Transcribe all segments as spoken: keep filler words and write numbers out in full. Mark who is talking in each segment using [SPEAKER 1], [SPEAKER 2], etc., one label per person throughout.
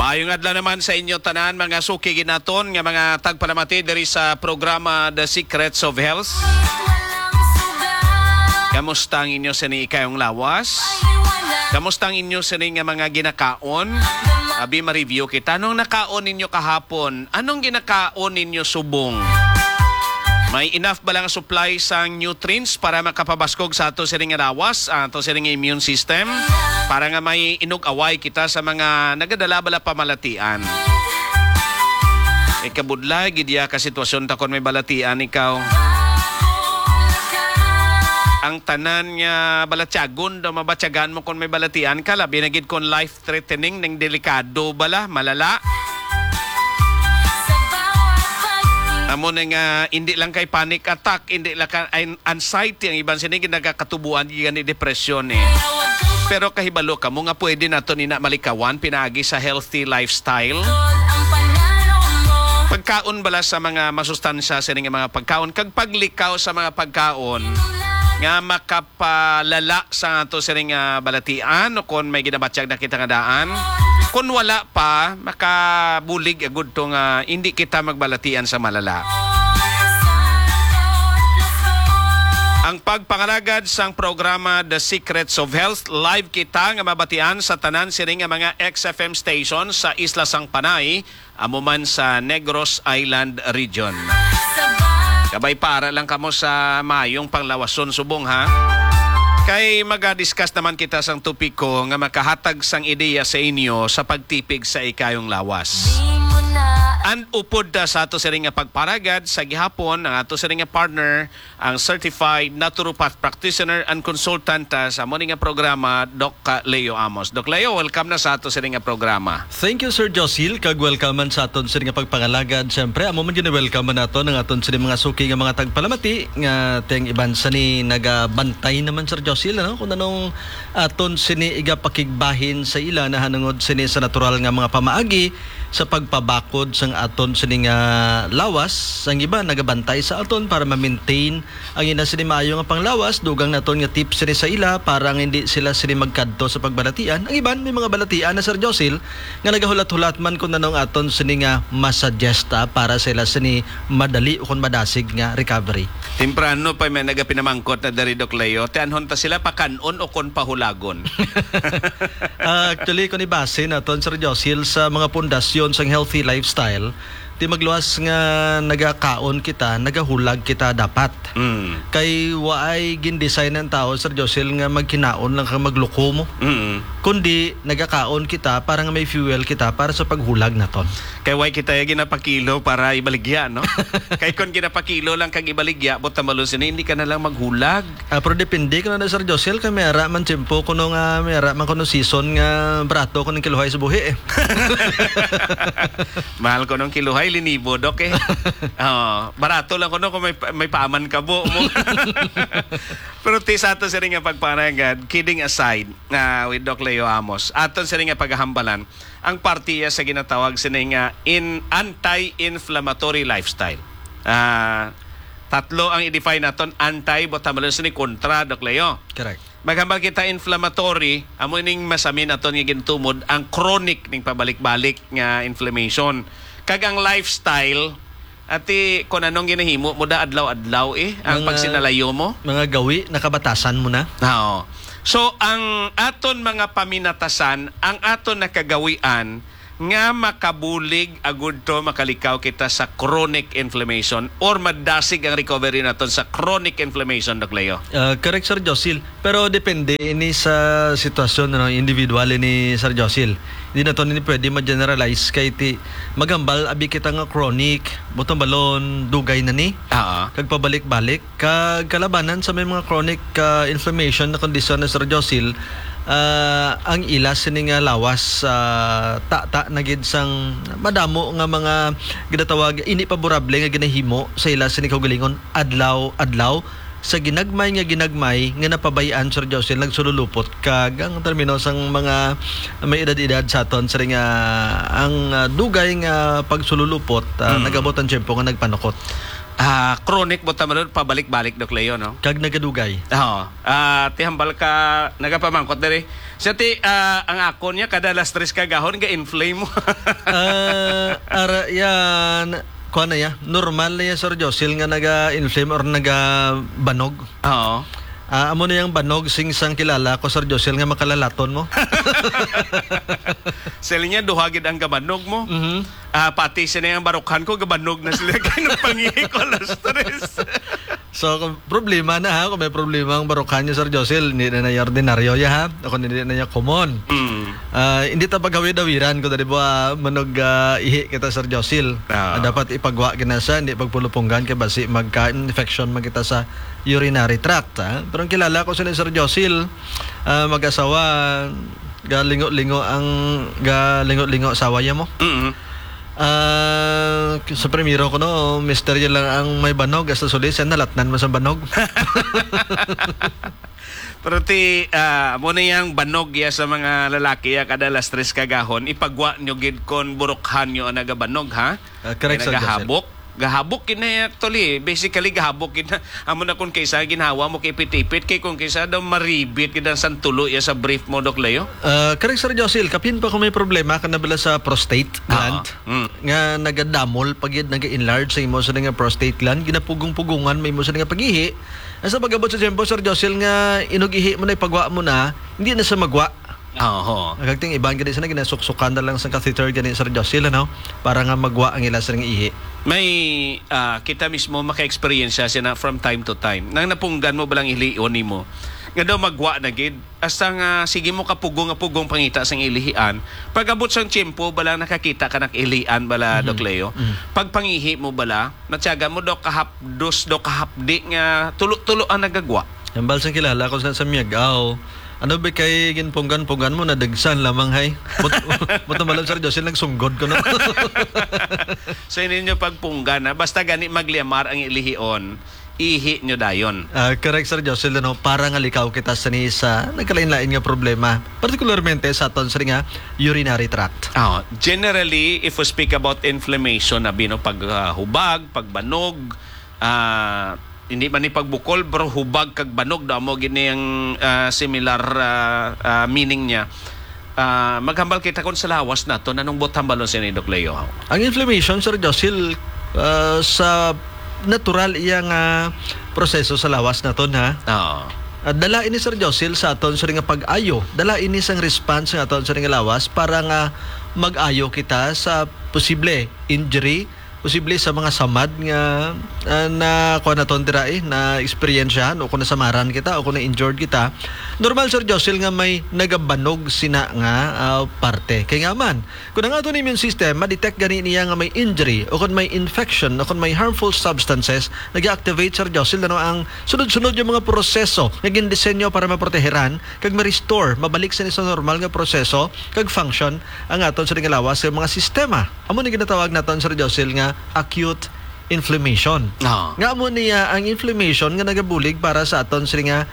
[SPEAKER 1] Maayong adlaw naman sa inyo tanan mga suki ginaton nga mga tagpalamati diri sa programa The Secrets of Health. Kamusta ang inyo sa ni ikayong lawas? Kamusta ang inyo sa ni nga mga ginakaon? Abi ma-review kita. Anong nakaon ninyo kahapon? Anong ginakaon ninyo subong? May enough ba lang supply sa nutrients para makapabaskog sa ato siring nga lawas, ato siring nga immune system, para nga may inug-away kita sa mga nagadala-bala pamalatian. Ikabudlay, gidya ka sitwasyon ta kon may balatian ikaw. Ang tanan nga balatyagon daw mabatyagan mo kon may balatian ka, labi na gid kon life-threatening ning delikado bala, malala. Amo na nga, hindi lang kay panic attack, hindi lang kay anxiety, ang ibang sinigin nagkakatubuan, yung depression eh. Pero kahibalo ka mo nga pwede na ito nina malikawan, pinagi sa healthy lifestyle. Pagkaon bala sa mga masustansya sa mga pagkaon, kag paglikaw sa mga pagkaon, nga makapalala sa ito sa nga balatian, o kung may ginabatsyag na kita nga daan, kung wala pa, makabulig agud to nga hindi kita magbalatian sa malala. Ang pagpangalagad sang programa The Secrets of Health, live kita nga mabatian sa tanan siring nga mga X F M station sa Isla Sang Panay, amo man sa Negros Island region. Kabay para lang kamo sa mayong panglawason subong ha. Kay maga-discuss naman kita sang topiko nga makahatag sang ideya sa inyo sa pagtipig sa ikayong lawas. And upod da sa ato siring nga pagparagad sa gihapon ang ato siring nga partner, ang Certified Naturopath Practitioner and Consultant sa morning nga programa, Doc Leo Amos. Doc Leo, welcome na sa ato siring nga programa.
[SPEAKER 2] Thank you, Sir Josil. Kag-welcome man sa aton siring nga pagpangalagad. Siyempre, amo man gina-welcome man nato ng aton siring mga suki nga mga tagpalamati nga teng iban sa ni nagabantay naman, Sir Josil, ano? Kung anong aton sini igapakigbahin sa ila na hanungod sini sa natural nga mga pamaagi sa pagpabakod sang aton sini nga lawas. Ang iba nagabantay sa aton para ma-maintain ang ina sini maayo nga panglawas, dugang naton nga tips sini sa ila para nga hindi sila sini magkadto sa pagbalatian. Ang iban may mga balatian na, Sir Josil, nga nagahulat-hulat man kung nanong aton sini nga masuggesta para sila sini madali o kung madasig nga recovery.
[SPEAKER 1] Temprano pa may nagapinamangkot na dari Doc Leo, tianhon ta sila pakanon o kon pahulagon.
[SPEAKER 2] uh, actually kung ibase naton, Sir Josil, sa mga pundasyon sang healthy lifestyle, di magluwas nga nagakaon kita, nagahulag kita dapat. Mm. Kay waay gin-design ng tao, Sir Josil, nga magkinaon lang kang magluko mo. Mm. Kundi nagakaon kita para nga may fuel kita para sa paghulag naton.
[SPEAKER 1] Kay waay kita yung ginapakilo para ibaligya, no? Kay kung ginapakilo lang kang ibaligya, buta malusin, hindi ka na lang maghulag.
[SPEAKER 2] Uh, pero depende ka na, Sir Josil, kay mayara man tiyempo kuno nga mayara man kuno season nga brato kuno kiluhay sa buhi eh.
[SPEAKER 1] Mahal ko nung kiluhay, linibo, Dok eh. Oh, barato lang ko no kung may, may paaman ka bo mo. Pero ti sa ato siring nga pagpanagad, kidding aside, uh, with Doc Leo Amos, aton siring nga paghambalan, ang partiya sa ginatawag sining nga in anti-inflammatory lifestyle. Uh, tatlo ang i-define naton, anti, botamalon sini kontra, Doc Leo.
[SPEAKER 2] Correct.
[SPEAKER 1] Maghambal kita inflammatory, amo ning masamin aton nga gintumod ang chronic ning pabalik-balik nga inflammation. Kag ang lifestyle, ati kung anong ginahimo mo da adlaw-adlaw eh, ang mga, pagsinalayo mo.
[SPEAKER 2] Mga gawi, nakabatasan mo na.
[SPEAKER 1] Oo. So, ang aton mga paminatasan, ang aton nakagawian, nga makabulig agud to makalikaw kita sa chronic inflammation or madasig ang recovery naton sa chronic inflammation, Doc Leo.
[SPEAKER 2] Uh, correct, Sir Josil. Pero depende ini sa sitwasyon, no, individual ni Sir Josil. Hindi na to ni pwede ma-generalize kay ti magambal abi kita nga chronic, butong balon, dugay na ni.
[SPEAKER 1] Oo.
[SPEAKER 2] Kag pabalik-balik kag kalabanan sa may mga chronic uh, inflammation na kondisyon na, Sir Josil. Uh, ang ilas sini nga lawas uh, ta-ta na gid sang madamo nga mga ginatawag ini paborable nga ginahimo sa ilas sini kaugalingon adlaw-adlaw sa ginagmay nga ginagmay nga napabayaan, Sir Josil, nagsululupot kag ang termino sang mga may edad-edad sa aton sa nga ang uh, dugay nga pagsululupot uh, mm. nagabot ang tiyempo nga nagpanukot.
[SPEAKER 1] Ah, chronic mo tama doon, pabalik-balik Dok Leo, no?
[SPEAKER 2] Kag nagadugay.
[SPEAKER 1] Oo. Ah, ti hambal ka nagapamangkot diri. Sa ti ah, ang ako niya kada alas tres ka gahon ga inflame mo.
[SPEAKER 2] Ah, ara yan kuan na ya, normal na ya Sir Josil nga naga-inflame or naga-banog.
[SPEAKER 1] Oo.
[SPEAKER 2] Ah, amo na yung banog sing sang kilala ko Sir Josil nga makalalaton mo.
[SPEAKER 1] Sila niya duhagid ang gabanog mo.
[SPEAKER 2] Mhm.
[SPEAKER 1] Ah, pati sila yung barukhan ko gabanog na sila kay nagpangihi ko alas tres.
[SPEAKER 2] So, kung problema na ha, kung may problema ang barukan niya Sir Josil, hindi na na ordinaryo ya ha, o kung hindi na niya common.
[SPEAKER 1] Mm.
[SPEAKER 2] Ah, hindi ta pagawid-awiran kung dali ba manog ah, ihi kita Sir Josil.
[SPEAKER 1] Ah.
[SPEAKER 2] Ah, dapat ipagwa kinasa, hindi pagpulupunggan kay basi magka-infection man kita sa urinary tract. Ha? Pero ang kilala ko sila Sir Josil, ah, mag-asawa, galingo-lingo ang galingo-lingo asawa niya mo.
[SPEAKER 1] Mm.
[SPEAKER 2] Ah, sa primero ko no, misteryo lang ang may banog hasta sulis, yan nalatnan mo sa banog.
[SPEAKER 1] Pero ti ah, mo na yang banog ya sa mga lalaki ya kada alas tres ka gahon ipagwa nyo gid kon burukhan nyo ang nagabanog ha.
[SPEAKER 2] Ah, correct, Sir
[SPEAKER 1] Gahabok. Gahabok kina actually, basically gahabok kina amo na kun kaysa ginhawa mo kay pitipit kay kung kaysa daw maribit kid ang tulo ya sa brief mo Dok Leo.
[SPEAKER 2] Uh, correct Sir Josil, kapin pa kung may problema ka na bala sa prostate gland
[SPEAKER 1] Ah, mm.
[SPEAKER 2] nga nagadamol pag yun naga-enlarge sa imo sa nga prostate gland ginapugong-pugungan may mo sa nga pagihi asa pagabot sa tempo Sir Josil nga inugihi mo na ipagwa mo na hindi na sa magwa.
[SPEAKER 1] Oo.
[SPEAKER 2] Nagagting ibang gani sa na ginasuksukan na lang sa catheter gani Sir Josil ano para nga magwa ang ila sa nga ihi.
[SPEAKER 1] May ah, kita mismo maka-experience siya na from time to time. Nang napunggan mo balang ilion nimo. Nga daw magwa na gid. Hasta nga sige mo kapugong nga pugong pangita sang ilihian. Pag abot sang tiyempo bala nakakita ka ng ilian bala
[SPEAKER 2] Mm-hmm.
[SPEAKER 1] Dok Leo.
[SPEAKER 2] Mm-hmm.
[SPEAKER 1] Pag pangihi mo bala, natyaga mo daw kahapdos daw kahapdi nga tulo-tulo ang nagagwa.
[SPEAKER 2] Yung balsang kilala ko sa, sa Miagao. Ano ba kay ginpunggan-punggan mo na dagsan lamang hay? Buto malam Sir Josil nagsunggod ko na.
[SPEAKER 1] So hindi nyo pagpunggan na basta gani magliamar ang ilihion, ihi nyo dayon.
[SPEAKER 2] Ah, correct Sir Josil ano, para nga likaw kita sa ni sa nagkalain-lain nga problema, particularmente sa aton sa nga urinary tract.
[SPEAKER 1] Oh, generally, if we speak about inflammation, na bino paghubag, pagbanog, ah hindi man ni pagbukol, pero hubag kag banog daw mo gini ang ah, similar ah, ah, meaning niya. Ah, maghambal kita kon sa lawas nato nanong bothambalon si ni Dok Leo.
[SPEAKER 2] Ang inflammation Sir Josil ah, sa natural iyang ah, proseso sa lawas naton ha.
[SPEAKER 1] Oo.
[SPEAKER 2] Uh, dala ini Sir Josil sa aton sa nga pag-ayo. Dala ini sang response sa aton sa nga lawas para nga mag-ayo kita sa posible injury, posible sa mga samad nga uh, na kuha na tondira eh, na eksperyensyahan o kung nasamaran kita o kung na-injured kita. Normal Sir Josil nga may nagabanog sina nga uh, parte. Kaya nga man, kung ang ato immune system, ma-detect gani niya nga may injury o kung may infection o kung may harmful substances, nag-activate Sir Josil ano, ang sunod-sunod yung mga proseso nga gindisenyo para maproteheran, kag ma-restore, mabalik sa sa normal nga proseso, kag function ang aton sa nga lawas sa mga sistema. Amo ni ginatawag naton Sir Josil nga acute inflammation.
[SPEAKER 1] Oo.
[SPEAKER 2] Nga mo niya ang inflammation nga nagabulig para sa aton sa nga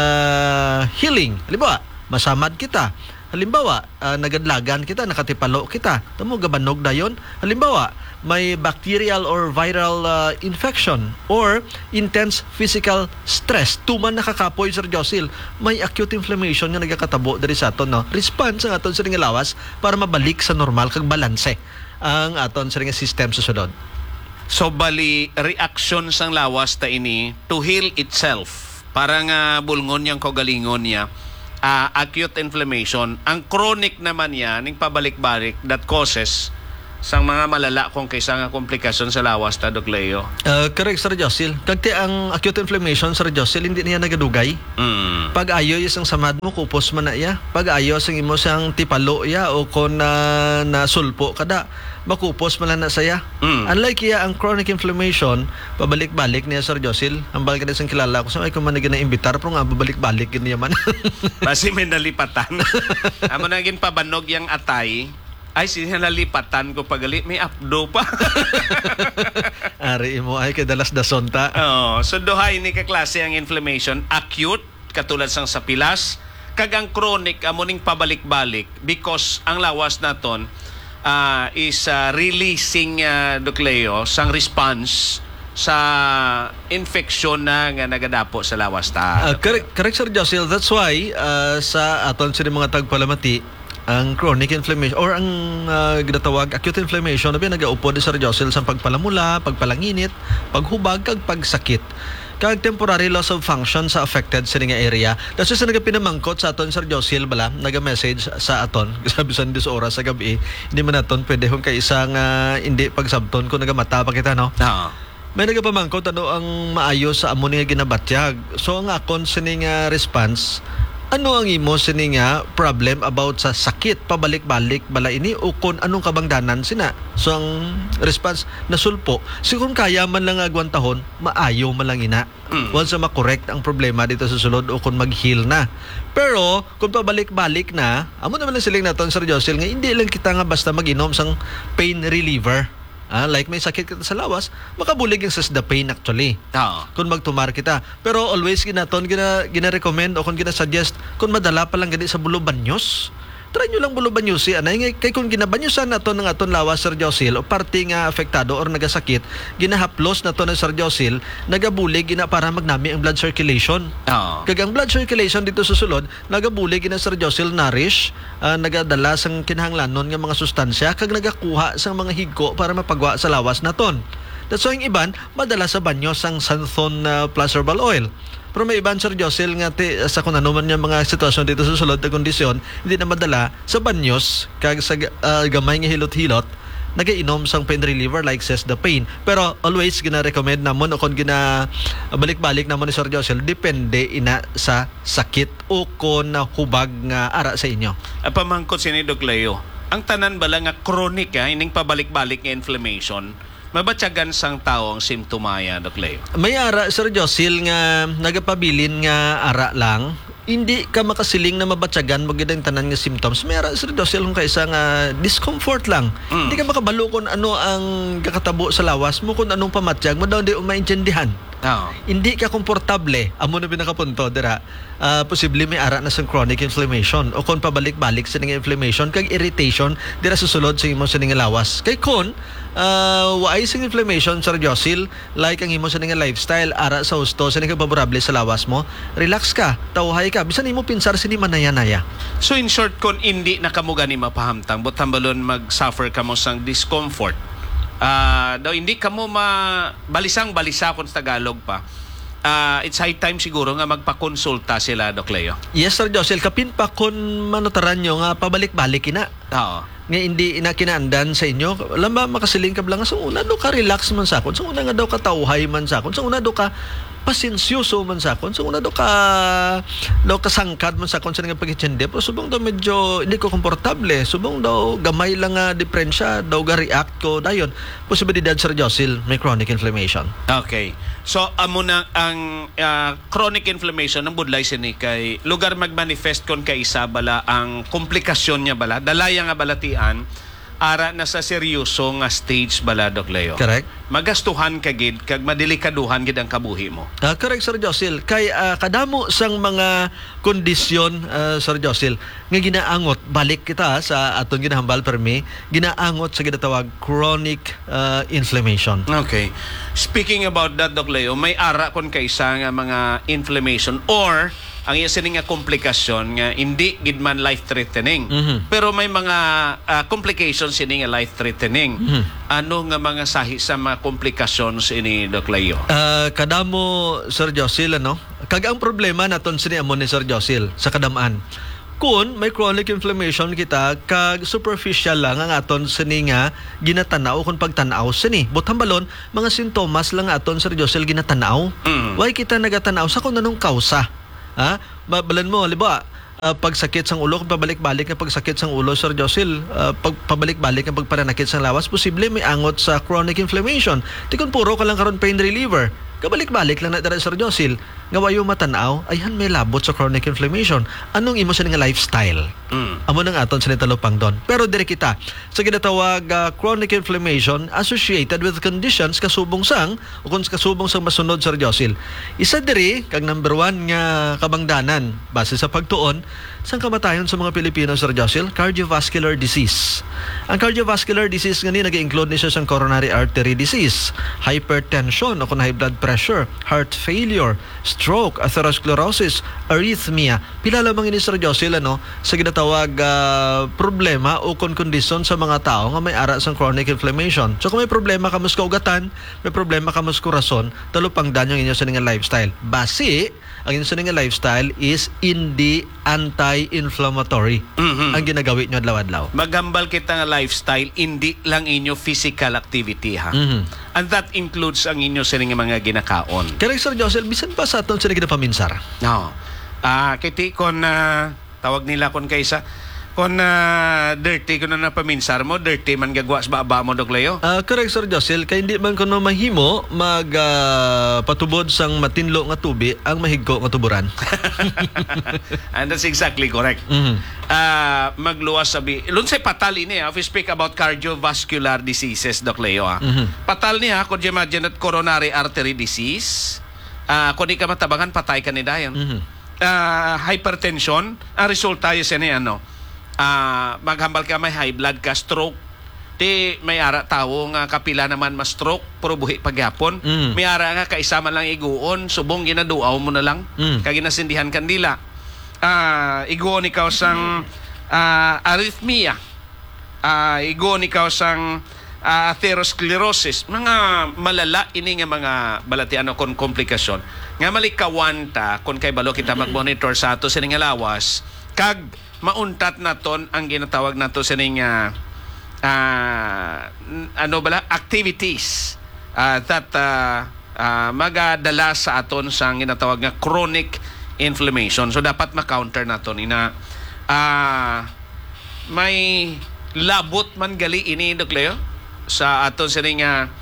[SPEAKER 2] uh, healing. Halimbawa, masamad kita. Halimbawa, uh, nagadlagan kita, nakatipalo kita. Tamo gabanog dayon. Halimbawa, may bacterial or viral uh, infection or intense physical stress. Tuman nakakapoy Sir Josil, may acute inflammation nga nagakatabo diri sa aton no. Response ang aton sa nga lawas para mabalik sa normal kag balanse ang aton sa nga system sa sunod.
[SPEAKER 1] So bali reaction sang lawas ta ini to heal itself. Para nga bulngon yang kaugalingon niya. Uh, acute inflammation. Ang chronic naman yan, yung pabalik-balik that causes sang mga malala kung kaysa nga komplikasyon sa lawas ta Dok Leo.
[SPEAKER 2] Uh, correct Sir Josil. Kagti ang acute inflammation Sir Josil hindi niya nagadugay.
[SPEAKER 1] Mm.
[SPEAKER 2] Pag ayo isang samad mo kupos man na iya. Pag ayo sang imo sang tipalo ya o kon na nasulpo kada makupos man lang na saya.
[SPEAKER 1] Mm.
[SPEAKER 2] Unlike iya ang chronic inflammation, pabalik-balik niya Sir Josil. Ang balik na sang kilala ko sa ay kuman na imbitar pero nga babalik-balik gid niya man.
[SPEAKER 1] Basi may nalipatan. Amo na gin pabanog yang atay. Ay, sinalipatan ko pagali. May apdo pa.
[SPEAKER 2] Ari mo ay kadalas dasonta.
[SPEAKER 1] Oo. So, duhay ni kaklase ang inflammation. Acute, katulad sang sa pilas. Kag ang chronic, amuning pabalik-balik. Because ang lawas naton uh, is uh, releasing, uh, Dok Leo, sang response sa infeksyon na nga nagadapo sa lawas ta.
[SPEAKER 2] Uh, correct, correct Sir Josil. That's why uh, sa aton sa mga tagpalamati ang chronic inflammation or ang uh, ginatawag acute inflammation na nagaupo di Sir Josil sa pagpalamula, pagpalanginit, paghubag kag pagsakit. Kag temporary loss of function sa affected sa nga area. Kasi sa nagapinamangkot sa aton Sir Josil bala, naga-message sa aton. Sabi sa dis oras sa gabi, hindi man aton pwede kung kay isang uh, hindi pagsabton kung nagamata pa kita no.
[SPEAKER 1] Oo.
[SPEAKER 2] May nagapamangkot ano ang maayo sa amo nga ginabatyag. So ang akon sining uh, response, ano ang imo sining nga problem about sa sakit pabalik-balik bala ini o kung anong kabangdanan sina. So ang response nasulpo, siguro kaya man lang agwantahon, maayo man lang ina. Mm. Once na makorekt ang problema dito sa sulod o kung mag-heal na. Pero kung pabalik-balik na, amo naman lang siling naton Sir Josil nga hindi lang kita nga basta mag-inom sang pain reliever. Ah, like may sakit kita sa lawas, makabulig yung sa the pain actually.
[SPEAKER 1] Oo.
[SPEAKER 2] Kung magtumar kita. Pero always ginaton, gina, gina-recommend o kung gina-suggest, kung madala pa lang gani sa bulo banyos, try nyo lang bulo banyos si anay. Kaya kung ginabanyosan na to ng aton lawas, Sir Josil, o parte nga apektado or nagasakit, ginahaplos na to ng Sir Josil, nagabulig gina para magnami ang blood circulation.
[SPEAKER 1] Oo.
[SPEAKER 2] Kag ang blood circulation dito sa sulod, nagabulig gina Sir Josil nourish, uh, nagadala sang kinahanglanon nga mga sustansya, kag nagakuha sang mga higko para mapagwa sa lawas naton. That's why yung iban, madala sa banyo sang Santhon uh, plus herbal oil. Pero may iban Sir Josil nga ti, sa kung ano man yung mga sitwasyon dito sa sulod na kondisyon, hindi na madala sa banyos, kag sa uh, gamay nga hilot-hilot, nagainom sang pain reliever like says the pain. Pero always gina-recommend namon o kung gina balik-balik namon ni Sir Josil, depende ina sa sakit o kung hubag nga ara sa inyo.
[SPEAKER 1] Pamangkot si ni Doc Leo, ang tanan bala nga chronic ha, ining pabalik-balik nga inflammation, mabatyagan sang tao ang simptomaya, Doc Leo.
[SPEAKER 2] May ara Sir Josil nga nagapabilin nga ara lang, hindi ka makasiling na mabatyagan mo gidang tanan nga symptoms. May ara Sir Josil kung kaisa nga discomfort lang. Mm. Hindi ka makabalo kung ano ang kakatabo sa lawas mo, kung anong pamatyag mo daw hindi maintindihan.
[SPEAKER 1] Oh.
[SPEAKER 2] Hindi ka komportable. Amo na pinakapunto dira. Uh, posible may ara na sa chronic inflammation o kung pabalik-balik sa nga inflammation kag irritation dira sa sulod sa imo sa nga lawas. Kay kon uh, waay sing inflammation Sir Josil, like ang imo sa nga lifestyle ara sa husto sa nga favorable sa lawas mo, relax ka, tawhay ka, bisan imo pinsar sini manaya-naya.
[SPEAKER 1] So in short, kon hindi na kamo gani mapahamtang but tambalon mag-suffer kamo sang discomfort. Uh, daw hindi ka mo mabalisang-balisa kung Tagalog pa. Uh, it's high time siguro nga magpakonsulta sila, Doc Leo.
[SPEAKER 2] Yes, Sir Josil. Kapin pa kung manotaran nyo nga pabalik-balik ina.
[SPEAKER 1] Oo.
[SPEAKER 2] Nga hindi ina kinaandan sa inyo. Alam ba, makasiling ka lang. Sa una daw ka relax man sakon. Sa una nga daw ka tauhay man sakon. Sa una daw ka pasensyoso man sakon. Sa una daw ka daw kasangkad man sakon sa nga pagitsende. Pero subong daw medyo hindi ko komportable. Subong daw gamay lang nga diferensya. Daw ga react ko. Dayon, posibilidad Sir Josil, may chronic inflammation.
[SPEAKER 1] Okay. So, amo na ang uh, chronic inflammation ng budlay sini kay lugar magmanifest kon kay isa bala ang komplikasyon niya bala. Dalaya nga balatian ara na sa seryoso nga stage bala, Doc Leo.
[SPEAKER 2] Correct.
[SPEAKER 1] Magastuhan ka gid kag madelikaduhan gid ang kabuhi mo.
[SPEAKER 2] Uh, correct Sir Josil. Kay uh, kadamo sang mga kondisyon uh, Sir Josil nga ginaangot balik kita sa aton ginahambal permi, ginaangot sa ginatawag chronic uh, inflammation.
[SPEAKER 1] Okay. Speaking about that, Doc Leo, may ara kon kaysa nga mga inflammation or ang iya sini nga komplikasyon nga hindi gid man life-threatening. Mm-hmm. Pero may mga uh, complications sini nga life-threatening. Mm-hmm. Ano nga mga sahi sa mga komplikasyon sini, Doc Leo?
[SPEAKER 2] Uh, kadamo Sir Josil ano? Kag ang problema naton sini amo ni Sir Josil sa kadamaan. Kung may chronic inflammation kita kag superficial lang ang aton sini nga ginatanaw kung pagtanaw sini. Butang balon mga sintomas lang aton Sir Josil ginatanaw. Mm. Why kita nagatanaw sa kung anong kausa? Ha? Balan mo, halimbawa, uh, pagsakit sang ulo, kung pabalik-balik ng pagsakit sang ulo, Sir Josil, uh, pag pabalik-balik ng pagparanakit sang lawas, posible may angot sa chronic inflammation. Tikon puro ka lang karon pain reliever. Kabalik-balik lang na dara Sir Josil. nga wayo matanaw ayhan may labot sa chronic inflammation. Anong imo sa nga lifestyle?
[SPEAKER 1] Mm.
[SPEAKER 2] Amo nang aton sa talupang doon. Pero diri kita sa ginatawag uh, chronic inflammation associated with conditions kasubong sang o kung kasubong sang masunod Sir Josil. Isa diri kag number one nga kabangdanan base sa pagtuon sang kamatayon sa mga Pilipino Sir Josil, cardiovascular disease. Ang cardiovascular disease nga ni nag-include ni siya sang coronary artery disease, hypertension o kung high blood pressure, heart failure, stroke, atherosclerosis, arrhythmia. Pila lamang ini Sir Josil ano sa ginatawag uh, problema o kung kondisyon sa mga tao nga may ara sang chronic inflammation. So kung may problema ka mas kaugatan, may problema ka mas kurason, talupang danyo inyo sa nga lifestyle. Base ang inyo sa nga lifestyle is hindi anti-inflammatory.
[SPEAKER 1] Mhm.
[SPEAKER 2] Ang ginagawit nyo adlaw-adlaw.
[SPEAKER 1] Magambal kita nga lifestyle, hindi lang inyo physical activity ha.
[SPEAKER 2] Mhm.
[SPEAKER 1] And that includes ang inyo sa nga mga ginakaon.
[SPEAKER 2] Kaya Sir Josel, bisan pa sa aton sila ginapaminsar.
[SPEAKER 1] No. Ah, kiti kon na tawag nila kon kaysa kon na dirty kon na napaminsar mo, dirty man gagwa sa baba mo dog Leo.
[SPEAKER 2] Ah, correct Sir Josel, kay hindi man kuno mahimo mag ah, patubod sang matinlo nga tubi ang mahigko nga tuburan.
[SPEAKER 1] And that's exactly correct.
[SPEAKER 2] Mhm.
[SPEAKER 1] Ah, magluwas sabi. Lunsay patal ini ha, if we speak about cardiovascular diseases Doc Leo ha.
[SPEAKER 2] Mhm.
[SPEAKER 1] Patal niya kung imagine at coronary artery disease. Ah, kung di ka matabangan patay ka ni dayon.
[SPEAKER 2] Mhm.
[SPEAKER 1] Ah, hypertension, ang resulta yun siya ni ano, ah, maghambal ka may high blood ka, stroke, di may ara tao nga kapila naman mas stroke, puro buhi pagyapon.
[SPEAKER 2] Mm.
[SPEAKER 1] May ara nga kaisa man lang iguon, subong ginaduaw mo na lang,
[SPEAKER 2] Mm.
[SPEAKER 1] kag ginasindihan kandila. Ah, iguon ikaw sang ah, arrhythmia. Ah, iguon ikaw sang ah, atherosclerosis, mga malala ini nga mga balatian o kon komplikasyon nga malikawanta kon kay balo kita mag-monitor sa ato sining lawas kag mauntat naton ang ginatawag nato sining uh, uh, ano bala activities uh, that uh, uh, magadala sa aton sa ginatawag nga chronic inflammation. So dapat ma-counter naton ina uh, may labot man gali ini Doc Leo sa aton sining uh,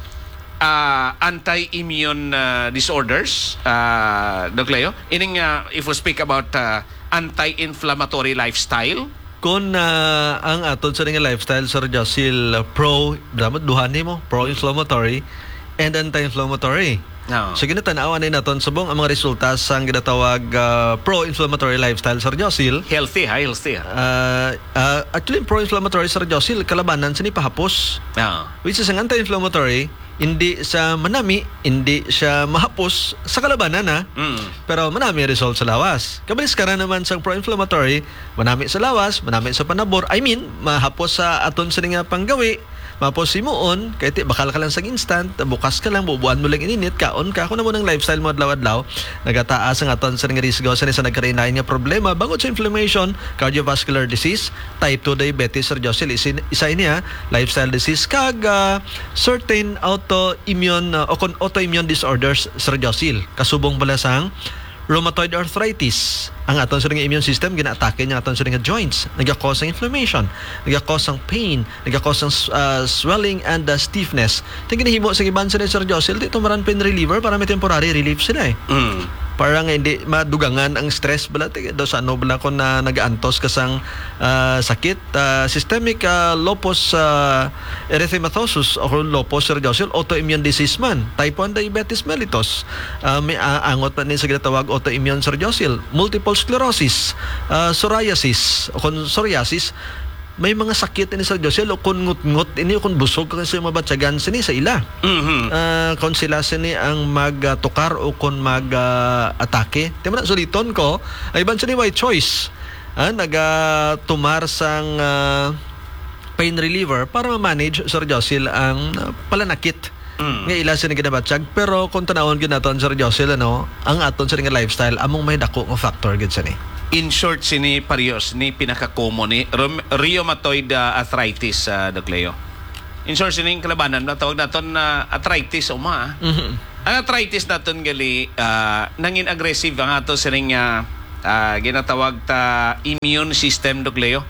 [SPEAKER 1] uh, anti-immune uh, disorders uh, Doc Leo ining uh, if we speak about uh, anti-inflammatory lifestyle.
[SPEAKER 2] Kung uh, ang aton sa nga lifestyle Sir Josil, pro dapat duhani mo pro-inflammatory and anti-inflammatory.
[SPEAKER 1] No.
[SPEAKER 2] So ginatanawan ni naton subong ang mga resulta sa ginatawag uh, pro-inflammatory lifestyle Sir Josil.
[SPEAKER 1] Healthy ha, healthy ha.
[SPEAKER 2] Uh, uh, actually pro-inflammatory Sir Josil kalabanan sa ni pahapos.
[SPEAKER 1] No.
[SPEAKER 2] Which is ang anti-inflammatory hindi siya manami, hindi siya mahapos sa kalabanan ha.
[SPEAKER 1] Mm.
[SPEAKER 2] Pero manami ang result sa lawas. Kabalis ka na naman sa pro-inflammatory, manami sa lawas, manami sa panabor. I mean, mahapos sa aton sa nga panggawi, mahapos si moon, kaya ti, bakal ka lang sa instant, bukas ka lang, bubuan mo lang ininit, kaon ka. Kung na mo ng lifestyle mo adlaw-adlaw, nagataas ang aton sa nga risgo sa sa nagkarinahin nga problema, bangod sa inflammation, cardiovascular disease, type two diabetes, Sir Josil, isa, isa niya, lifestyle disease, kag uh, certain autoimmune uh, o kon autoimmune disorders Sir Josil kasubong pala sang rheumatoid arthritis. Ang aton sa nga immune system gina-atake niya aton sa nga joints, nagaka-cause ng inflammation, nagaka-cause ng pain, nagaka-cause ng uh, swelling and uh, stiffness. Tingin himo sa iban sa ni Sir Josil dito maran pain reliever para may temporary relief sila eh.
[SPEAKER 1] Mm.
[SPEAKER 2] Para nga hindi madugangan ang stress bala do sa ano bala ko na nagaantos kasang uh, sakit uh, systemic uh, lupus uh, erythematosus o lupus Sir Josil, autoimmune disease man, type one diabetes mellitus, uh, may uh, angot pa ni sa ginatawag autoimmune Sir Josil, multiple sclerosis, uh, psoriasis o kung psoriasis. May mga sakit ini Sir Josil o kung ngut-ngut ini o kung busog kasi mabatsagan sini sa ila.
[SPEAKER 1] Mm-hmm.
[SPEAKER 2] Uh, kung sila sini ang magtukar o kung mag-atake. Uh, Tiyan mo na, suliton ko, ay ban sini white choice. Uh, Nag-tumar sang uh, pain reliever para ma-manage Sir Josil ang uh, palanakit. Mm. Nga ila sini ginabatsag. Pero kung tanawon ginaton Sir Josil, ano, ang aton sa nga lifestyle, among may dako ng factor gid sini.
[SPEAKER 1] In short, sini parios ni pinaka-common ni rheumatoid uh, arthritis, uh, Doc Leo. In short, sini kalabanan na tawag naton na uh, arthritis uma.
[SPEAKER 2] Mm-hmm.
[SPEAKER 1] Ang arthritis naton gali uh, nangin aggressive ang ato sining uh, uh, ginatawag ta immune system, Doc Leo.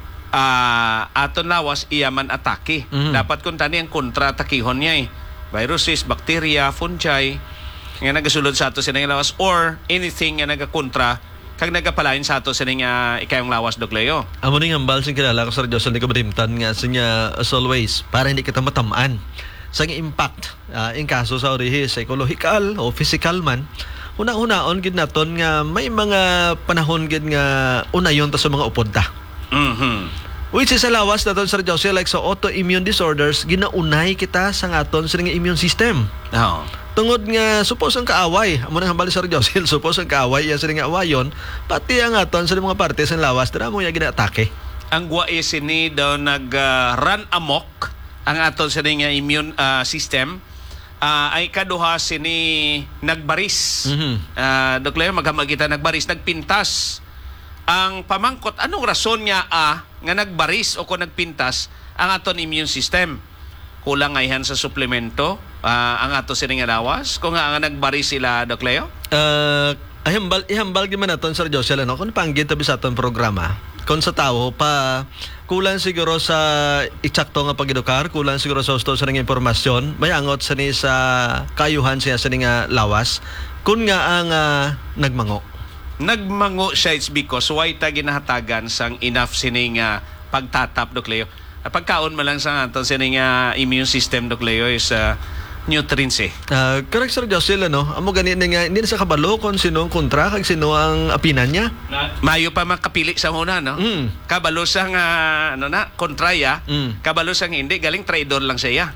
[SPEAKER 1] Uh, aton lawas iyaman atake.
[SPEAKER 2] Mm-hmm.
[SPEAKER 1] Dapat kun tani ang kontra-atakihon niya eh. Viruses, bacteria, fungi. nga nagasulod sa ato sining lawas or anything nga nagakontra kag nagapalain sa ato sining uh, ikayong lawas Doc Leo.
[SPEAKER 2] Amo ning hambal sing kilala ko Sir Josel ni kabrimtan nga sinya as always para hindi kita matamaan sa impact uh, in kaso sa orihi psychological o physical man. Una-unaon gid naton nga may mga panahon gid nga unayon ta sa mga upod ta.
[SPEAKER 1] Mhm.
[SPEAKER 2] Which is sa lawas naton Sir Josel like sa autoimmune disorders ginaunay kita sa aton sa nga immune system.
[SPEAKER 1] Oh.
[SPEAKER 2] Tungod nga suppose ang kaaway, amo nang hambal Sir Josel, suppose ang kaaway ya sa nga awayon, pati ang aton sa mga parte sa lawas dira mo ya ginaatake.
[SPEAKER 1] Ang guwai sini daw nag uh, run amok ang aton sa nga immune uh, system. Uh, ay kaduha sini nagbaris.
[SPEAKER 2] Mhm.
[SPEAKER 1] Uh, Doc Leo, maghamagita nagbaris, nagpintas. Ang pamangkot, anong rason niya ah, nga nagbaris o kung nagpintas ang aton immune system? Kulang ngayhan sa suplemento ah, ang ato sining lawas? Kung nga nga nagbaris sila, Doc Leo?
[SPEAKER 2] Uh, ihambal ihambal gyud man naton Sir Josel ano kun panggit tabi sa aton programa. Kon sa tawo pa kulang siguro sa eksakto nga pag-edukar, kulang siguro sa gusto sa nga impormasyon, may angot sa ni sa kayuhan siya sa nga lawas kun nga ang uh, nagmango.
[SPEAKER 1] Nagmango siya it's because why ta ginahatagan sang enough sining uh, pagtatap, Doc Leo. Uh, pagkaon mo lang sa aton sining uh, immune system, Doc Leo, is uh, nutrients eh.
[SPEAKER 2] Uh, correct Sir Josel ano, amo gani nga hindi na sa kabalo kon sino ang kontra kag sino ang apinan niya.
[SPEAKER 1] Mayo pa makapili sa una, no?
[SPEAKER 2] Mm.
[SPEAKER 1] Kabalo sang uh, ano na, kontraya.
[SPEAKER 2] Mm.
[SPEAKER 1] Kabalo sang hindi, galing traidor lang siya.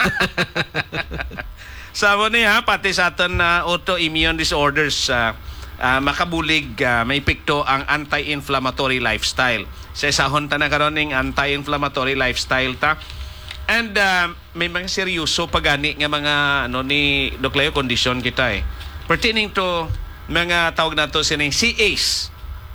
[SPEAKER 1] Samo niya, pati sa aton uh, autoimmune disorders, uh, uh, makabulig, uh, may pikto ang anti-inflammatory lifestyle. Sa isahon ta na karon ning anti-inflammatory lifestyle ta. And uh, may mga seryoso pagani nga mga ano ni Doc Leo condition kita eh. Pertaining to mga tawag nato sining C As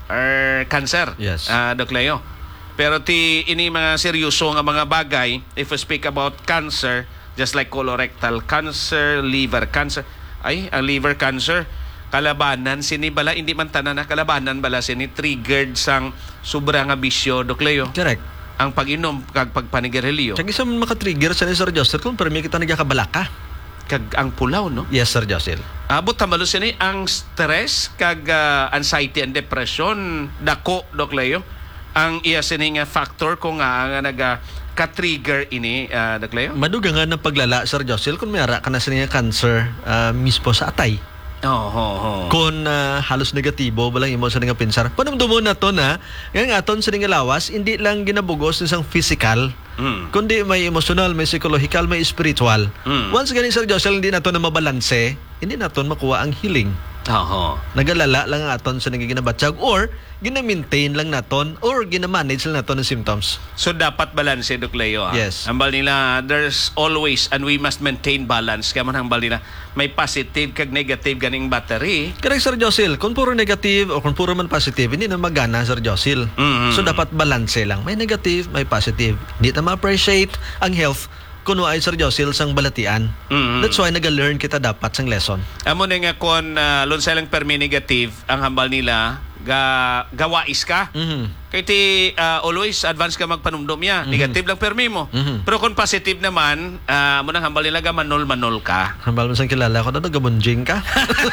[SPEAKER 1] or cancer.
[SPEAKER 2] Yes.
[SPEAKER 1] Uh, Doc Leo. Pero ti ini mga seryoso nga mga bagay, if we speak about cancer, just like colorectal cancer, liver cancer, ay ang liver cancer kalabanan sini bala hindi man tanan na kalabanan bala sini triggered sang sobra nga bisyo, Doc Leo.
[SPEAKER 2] Correct.
[SPEAKER 1] Ang pag-inom kag pagpanigarilyo
[SPEAKER 2] Kag isa man maka-trigger sa ni Sir Josel kung permi kita nagakabalaka.
[SPEAKER 1] kag ang pulaw, no?
[SPEAKER 2] Yes Sir Josel.
[SPEAKER 1] Abot tamalo sini ang stress kag uh, anxiety and depression dako, Doc Leo. Ang iya sini nga factor kung nga nga naga ka-trigger ini, uh, Doc Leo.
[SPEAKER 2] Madugangan ng paglala Sir Josel kung mayara ka na sa nga cancer uh, mismo sa atay.
[SPEAKER 1] Oh, oh, oh.
[SPEAKER 2] Kung uh, halos negatibo balang imo sa nga pinsar. Panumdumo na to na nga aton sa nga lawas hindi lang ginabugos isang physical,
[SPEAKER 1] Mm.
[SPEAKER 2] kundi may emotional, may psychological, may spiritual.
[SPEAKER 1] Mm.
[SPEAKER 2] Once ganin Sir Josel hindi nato na mabalanse, hindi nato makuha ang healing.
[SPEAKER 1] Oh, oh.
[SPEAKER 2] Nagalala lang ang aton sa nagiginabatsag or gina-maintain lang naton or gina-manage lang naton ang symptoms.
[SPEAKER 1] So dapat balance, Doc Leo. Ha?
[SPEAKER 2] Yes.
[SPEAKER 1] Ang bal nila, there's always and we must maintain balance. Kaya man ang bal nila, may positive kag negative ganing battery.
[SPEAKER 2] Correct Sir Josel, kung puro negative o kung puro man positive, hindi na magana Sir Josel.
[SPEAKER 1] Mm-hmm.
[SPEAKER 2] So dapat balanse lang. May negative, may positive. Hindi na ma-appreciate ang health kuno ay Sir Josel sang balatian.
[SPEAKER 1] Mm-hmm.
[SPEAKER 2] That's why nag-learn kita dapat sang lesson.
[SPEAKER 1] Amo na nga kung uh, lunsa lang permi negative, ang hambal nila, ga, gawais ka.
[SPEAKER 2] Mhm.
[SPEAKER 1] Kaya ti uh, always advance ka magpanumdum ya. Negative lang permi mo.
[SPEAKER 2] Mhm.
[SPEAKER 1] Pero kung positive naman, uh, mo nang hambal nila ga manol-manol ka.
[SPEAKER 2] Hambal mo sang kilala ko na nagabunjing ka.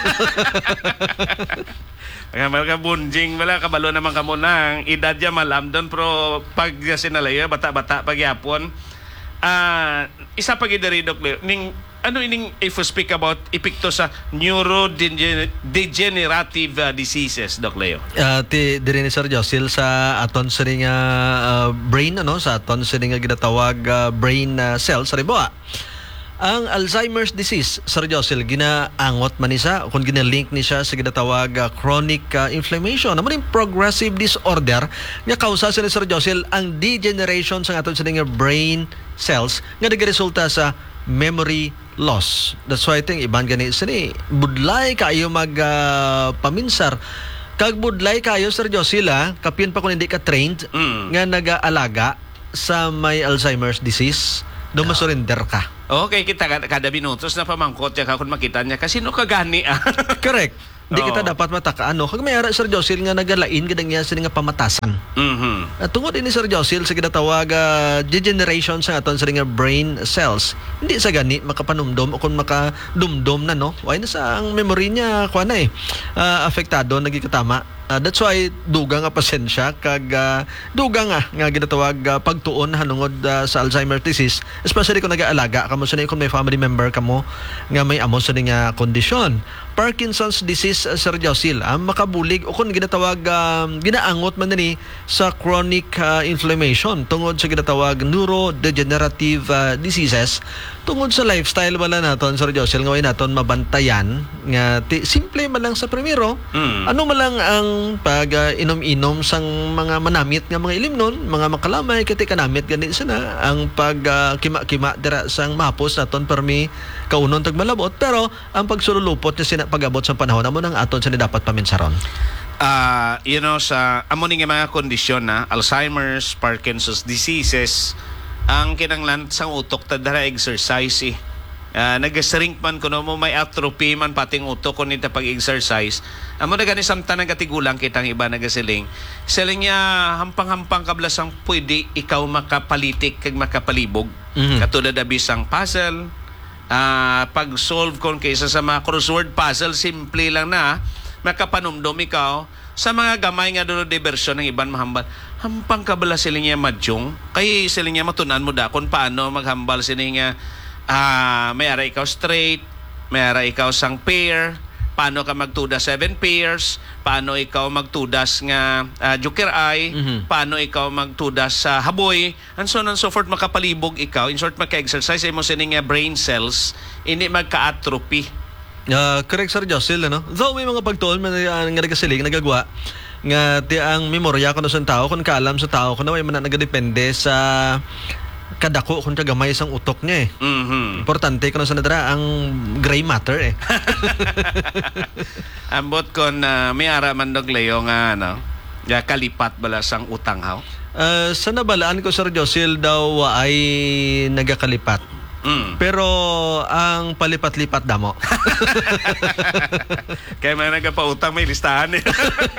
[SPEAKER 1] Hambal ka bunjing, wala kabalo naman ka mo nang edad ya malam doon, pero pag sinalaya, bata-bata, pagyapon, ah uh, isa pag idari, Doc Leo, ning ano ining if we speak about epekto sa neurodegenerative uh, diseases, Doc Leo.
[SPEAKER 2] Uh, ti diri ni Sir Josel sa aton sa nga uh, brain ano sa aton sa nga ginatawag uh, brain uh, cells sa riboa. Ang Alzheimer's disease, Sir Josel, ginaangot man isa kung ginalink ni siya sa ginatawag uh, chronic uh, inflammation. Naman yung progressive disorder nga kausa sa ni Sir Josel ang degeneration sa aton sa nga brain cells nga nagresulta sa memory loss. That's why I think iban gani sa ni budlay kayo mag uh, paminsar kag budlay kayo Sir Josel ah, kapin pa kung hindi ka trained
[SPEAKER 1] Mm.
[SPEAKER 2] nga nag-aalaga sa may Alzheimer's disease do masurrender ka.
[SPEAKER 1] Okay, kita kada, kada minutos na pamangkot niya kung makita niya kasi no kagani ah.
[SPEAKER 2] Correct. Hindi kita
[SPEAKER 1] Oo.
[SPEAKER 2] dapat matakaano. Kag may ara Sir Josil nga nagalain kadang niya sila nga pamatasan.
[SPEAKER 1] Mhm.
[SPEAKER 2] At tungod ini Sir Josil sa ginatawag uh, degeneration sa aton sa nga brain cells. Hindi sa gani makapanumdom o kung makadumdom na no. Why na sa ang memory niya kuha na eh. Uh, apektado nagikatama. Uh, that's why duga nga pasensya kag uh, duga nga nga ginatawag uh, pagtuon hanungod uh, sa Alzheimer's disease, especially kung nag-aalaga kamo sa kung may family member kamo nga may amo sa nga kondisyon. Parkinson's disease uh, Sir Josil, ang makabulig o kung ginatawag um, ginaangot man ni sa chronic uh, inflammation tungod sa ginatawag neurodegenerative uh, diseases tungod sa lifestyle wala naton Sir Josil nga way naton mabantayan nga ti, simple man lang sa primero.
[SPEAKER 1] Mm.
[SPEAKER 2] Ano man lang ang pag uh, inom-inom sang mga manamit nga mga ilimnon, mga makalamay kiti kanamit gani sana ang pag uh, kima-kima dira sang mahapos naton permi kaunon tag malabot, pero ang pagsululupot ni sina pag-abot sa panahon amo nang aton sa dapat paminsaron.
[SPEAKER 1] Ah, you know, sa amo ning mga kondisyon na Alzheimer's, Parkinson's diseases, ang kinanglan sang utok ta dara exercise eh. Uh, nag-shrink man kuno mo may atrophy man pating utok kun nita pag-exercise. Amo na gani samtang nagatigulang kitang iba nagasiling. Siling niya hampang-hampang kablasang pwede ikaw makapalitik kag makapalibog.
[SPEAKER 2] Mhm.
[SPEAKER 1] Katulad na bisang puzzle, uh, pag-solve kon kaysa sa mga crossword puzzle, simple lang na makapanumdom ikaw sa mga gamay nga dulo diversyon ng iban mahambal. Hampang kabala siling niya madyong. Kay siling niya matunan mo da kung paano maghambal siling niya. Ah, may ara ikaw straight, may ara ikaw sang pair, paano ka magtudas seven pairs, paano ikaw magtudas nga uh, joker eye,
[SPEAKER 2] Mhm.
[SPEAKER 1] paano ikaw magtudas sa haboy, and so on and so forth, makapalibog ikaw, in short, magka-exercise, mo sining nga brain cells, hindi magka-atrophy.
[SPEAKER 2] Uh, correct Sir Josil ano. Though may mga pagtuon man uh, nga nagasiling nagagawa nga ti ang memorya kuno sa tao kun kaalam sa tao kuno may man nagadepende sa kadako kung kagamay sang utok niya eh.
[SPEAKER 1] Mhm.
[SPEAKER 2] Importante kuno sa nadara ang gray matter eh.
[SPEAKER 1] Ambot kon uh, may ara man dog Leo nga ano, ya kalipat bala sang utang haw.
[SPEAKER 2] Uh, sa nabalaan ko Sir Josil daw ay nagakalipat.
[SPEAKER 1] Mm.
[SPEAKER 2] Pero ang palipat-lipat damo.
[SPEAKER 1] Kaya may nagpautang may listahan eh.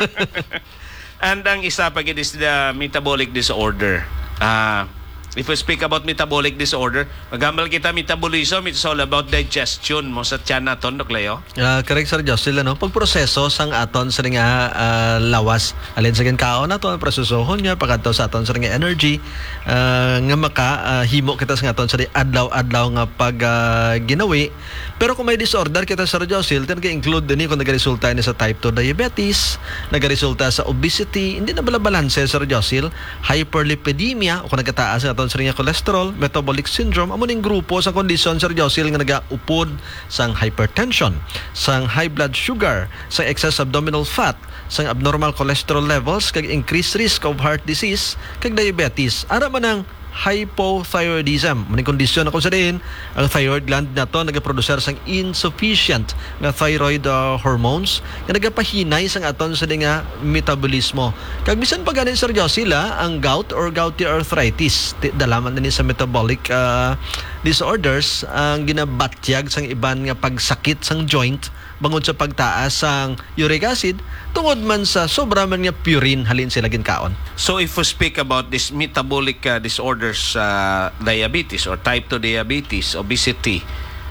[SPEAKER 1] And ang isa pag it is the metabolic disorder. Ah, if we speak about metabolic disorder, magambal kita metabolism, it's all about digestion mo sa tiyan naton, Dok Leo.
[SPEAKER 2] Uh, correct Sir Josil ano, pagproseso sang aton sa nga uh, lawas alin sa kaon naton prosesohon niya pagadto sa aton sa nga energy uh, nga maka uh, himo kita sa aton sa adlaw-adlaw nga pag uh, ginawi. Pero kung may disorder kita Sir Josil, talaga include din kung nagaresulta ni sa type two diabetes, nagaresulta sa obesity, hindi na bala balanse Sir Josil, hyperlipidemia o kung nagkataas sa aton sa nga cholesterol, metabolic syndrome, amo ning grupo sa kondisyon Sir Josil nga nagaupod sang hypertension, sang high blood sugar, sang excess abdominal fat, sang abnormal cholesterol levels, kag increased risk of heart disease, kag diabetes. Ara man ang hypothyroidism. Maning kondisyon ako sa din, ang thyroid gland nato nagaproducer sang insufficient nga thyroid uh, hormones nga nagapahinay sang aton sa nga metabolismo. Kag bisan pa ganin Sir Josil, ang gout or gouty arthritis, dalaman din sa metabolic uh, disorders ang ginabatyag sang iban nga pagsakit sang joint bangod sa pagtaas sang uric acid tungod man sa sobra man nga purine halin sila ginkaon.
[SPEAKER 1] So if we speak about this metabolic uh, disorders, uh, diabetes or type two diabetes, obesity,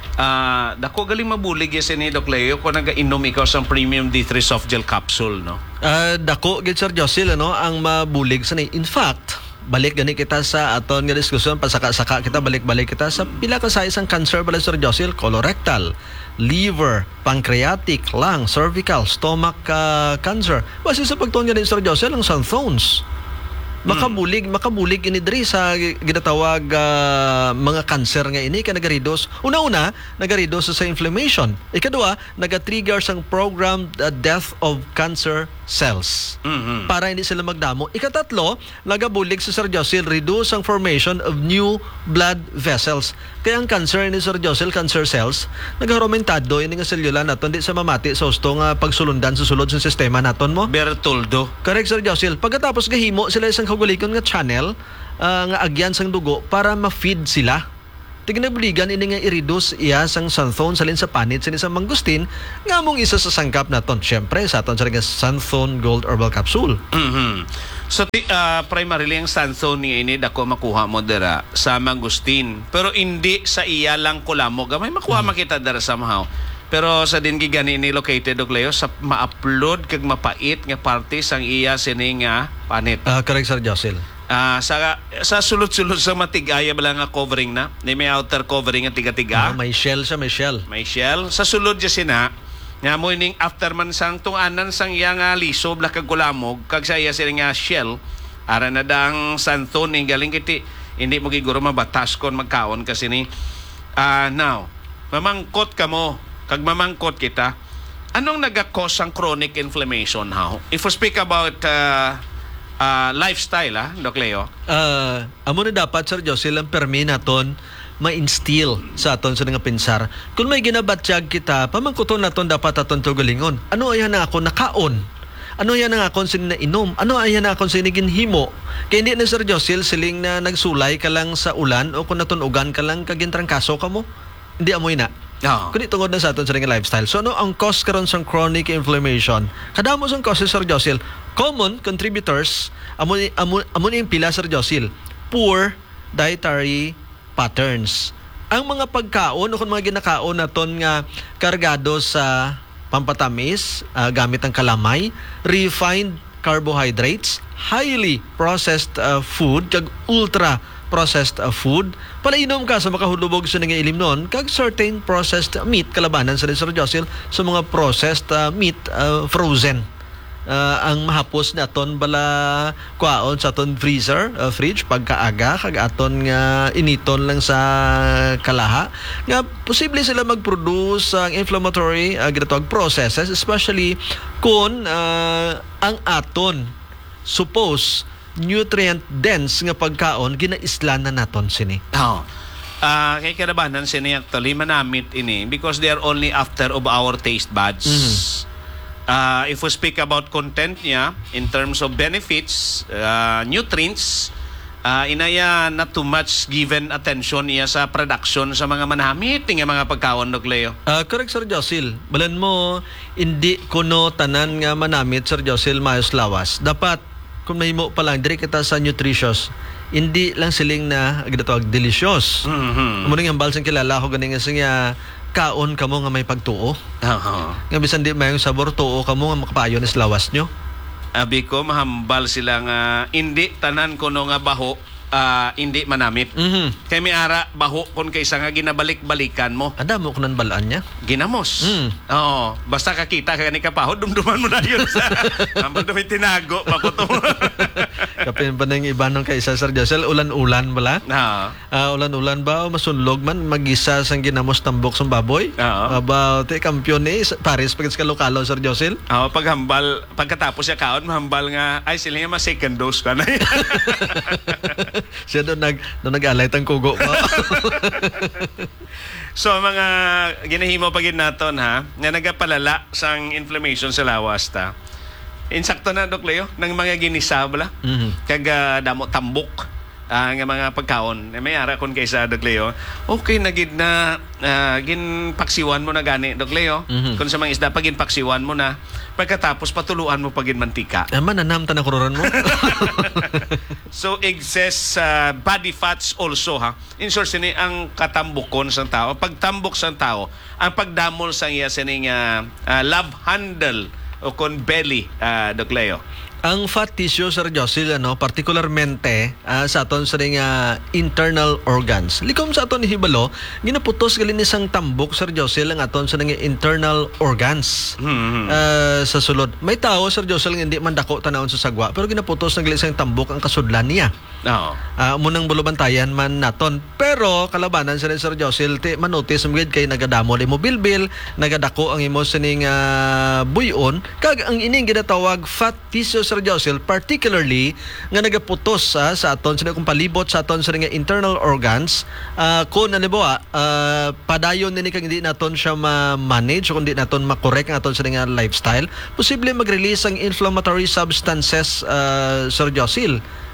[SPEAKER 1] uh, dako galing mabulig yes ni Doc Leo kung nagainom ikaw sa premium D three soft gel capsule, no?
[SPEAKER 2] Uh, dako gid Sir Josil ano ang mabulig sa ni. In fact, balik gani kita sa aton nga diskusyon pasaka-saka kita balik-balik kita sa pila ka size ang cancer bala Sir Josil, colorectal, liver, pancreatic, lung, cervical, stomach uh, cancer. Basta sa pagtuon nga ni Sir Josil ang Santhons. Makabulig, makabulig ini diri sa ginatawag uh, mga cancer nga ini ka nagaridos. Una-una, nagaridos sa inflammation. Ikaduha, naga-trigger sang programmed uh, death of cancer cells.
[SPEAKER 1] Mhm.
[SPEAKER 2] Para hindi sila magdamo. Ikatatlo, nagabulig sa Sir Josil, reduce ang formation of new blood vessels. Kaya ang cancer ni Sir Josil, cancer cells, nagaromentado ini nga selula naton di sa mamati sa husto nga pagsulundan sa sulod sa sistema naton mo.
[SPEAKER 1] Bertoldo.
[SPEAKER 2] Correct Sir Josil. Pagkatapos gahimo sila isang kagulikon nga channel uh, nga agyan sang dugo para ma-feed sila. tignabligan ini nga i-reduce iya sang xanthone salin sa panit sa isang mangustin nga mong isa sa sangkap naton. Syempre sa aton sa nga xanthone gold herbal capsule.
[SPEAKER 1] Mhm. So ti, uh, primarily ang xanthone ni ini dako makuha mo dira sa mangustin. Pero hindi sa iya lang kulamo gamay makuha mm. makita dira somehow. Pero sa din gigani ni located og Leo sa ma-upload kag mapait nga parte sang iya sini nga panit.
[SPEAKER 2] Ah, uh, correct Sir Josil.
[SPEAKER 1] Ah, uh, sa sa sulod-sulod sa matigaya bala nga covering na, ni may outer covering nga tiga-tiga.
[SPEAKER 2] Ah, may shell siya, may shell.
[SPEAKER 1] May shell sa sulod ja sina. Nga mo ining after man sang tunganan sang iya nga lisob la kag kulamog kag sa iya sini nga shell ara na dang xanthone ning galing kiti hindi mo giguro mabatas kon magkaon kasi ni ah uh, now mamangkot ka mo kag mamangkot kita, anong naga-cause ang chronic inflammation how? If we speak about uh, uh, lifestyle, ha, Doc Leo?
[SPEAKER 2] Uh, amo na dapat, Sir Josil, ang permi naton ma-instill sa aton sa nga pinsar. Kung may ginabatsyag kita, pamangkuton naton dapat aton tugalingon. Ano ayan na ako nakaon? Ano yan ang akong sin na inom? Ano ayan ang akong sinigin himo? Kaya hindi na Sir Josil, siling na nagsulay ka lang sa ulan o kung natunugan ka lang kagintrang kaso ka mo? Hindi amoy na.
[SPEAKER 1] Oh.
[SPEAKER 2] Kundi tungod na sa aton sa nga lifestyle. So ano ang cause karon sa chronic inflammation? Kadamo sang causes, Sir Josil. Common contributors amo amo amo yung pila, Sir Josil. Poor dietary patterns. Ang mga pagkaon o kung mga ginakaon naton nga kargado sa pampatamis, uh, gamit ang kalamay, refined carbohydrates, highly processed uh, food, kag ultra processed uh, food, palainom ka sa makahulubog sa nangailim noon, kag certain processed meat, kalabanan sa Sir Josil, sa mga processed uh, meat, uh, frozen. Uh, ang mahapos na aton bala kuaon sa aton freezer, uh, fridge, pagkaaga, kag aton nga initon lang sa kalaha. Nga, posible sila mag-produce ang uh, inflammatory uh, ginatawag processes, especially kung uh, ang aton, suppose, nutrient dense nga pagkaon ginaislan na naton sini.
[SPEAKER 1] Oh. Uh, kay karabanan sini actually manamit ini because they are only after of our taste buds. Mm-hmm. Uh, if we speak about content niya in terms of benefits, uh, nutrients, uh, inaya not too much given attention niya sa production sa mga manamit nga mga pagkaon, Doc Leo.
[SPEAKER 2] Uh, correct, Sir Josil. Balan mo, hindi kuno tanan nga manamit, Sir Josil, mayos lawas. Dapat kung may mo pa lang, dire kita sa nutritious, hindi lang siling na ginatawag delicious. Mm-hmm. Amo nang ambal sang kilala ko ganing nga kaon kamo nga may pagtuo. Uh-huh. Nga bisan di mayong sabor tuo kamo nga makapayo na lawas nyo.
[SPEAKER 1] Abi ko mahambal sila nga hindi tanan kuno nga baho, uh, hindi manamit. Mm-hmm. Kay may ara baho kon kaysa nga ginabalik-balikan mo.
[SPEAKER 2] Ada mo kunan balaan niya.
[SPEAKER 1] Ginamos.
[SPEAKER 2] Mm.
[SPEAKER 1] Oo, basta kakita ka ni kapahod dumduman mo na yun sa ambal dumi tinago makuto.
[SPEAKER 2] Kapin pa nang iba nung kaysa, Sir Josil, ulan-ulan bala.
[SPEAKER 1] Oo.
[SPEAKER 2] Uh, ulan-ulan ba o masunlog man magisa sang ginamos tambok sa baboy?
[SPEAKER 1] Oo.
[SPEAKER 2] About eh, kampiyon ni Paris pagkat sa kalokalo, Sir Josil.
[SPEAKER 1] Oo, paghambal pagkatapos siya kaon mahambal nga ay sila nga ma second dose ka na.
[SPEAKER 2] Siya doon nag doon nag-alay tang kugo pa.
[SPEAKER 1] So mga ginahimo pagin naton ha nga nagapalala sang inflammation sa lawas ta. Insakto na, Doc Leo, ng mga ginisa bala. Mm-hmm. Kag uh, damo tambok uh, nga mga pagkaon. Eh, may ara kon kaysa, Doc Leo. Okay, nagid na uh, ginpaksiwan mo na gani, Doc Leo. Mm-hmm. Kung sa mga isda, pag ginpaksiwan mo na, pagkatapos patuluan mo pag mantika.
[SPEAKER 2] Eh, mananam ta na kururan mo.
[SPEAKER 1] So, excess uh, body fats also, ha? In short, sini ang katambukon sa tao. Pagtambok sa tao, ang pagdamol sa iya sining uh, uh, love handle o kon belly, uh, Doc Leo.
[SPEAKER 2] Ang fat tissue, Sir Josil, ano, particularmente uh, sa aton sa uh, internal organs. Likom sa aton hibalo, ginaputos galin isang tambok, Sir Josil, ang aton sa nga internal organs. Mm-hmm. Uh, sa sulod. May tao, Sir Josil, nga hindi man dako tanawon sa sagwa, pero ginaputos ng galin isang tambok ang kasudlan niya. Oo. Uh, munang bulubantayan man naton. Pero kalabanan sa Sir Josil, ti manotis mo kay nagadamo mo bilbil, nagadako ang imo sining uh, buyon, kag ang ining ginatawag fat tissue, Sir Josil, particularly nga nagaputos uh, sa aton sa kung palibot sa aton sa nga internal organs, uh, kung ano ba uh, padayon nini kag hindi naton siya ma-manage o kung hindi naton makorek ang aton sa nga lifestyle, posible mag-release ang inflammatory substances, uh, Sir Josil.